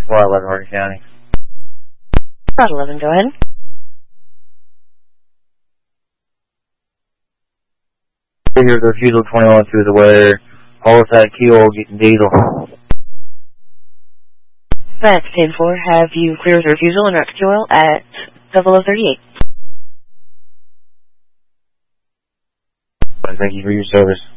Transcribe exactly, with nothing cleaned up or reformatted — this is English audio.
Well, eleven, Morgan County. About eleven, go ahead. Here's the refusal twenty-one through the weather. Hold us at Keel, getting diesel. That's ten four. Have you cleared the refusal and route to oil at double oh thirty-eight. Thank you for your service.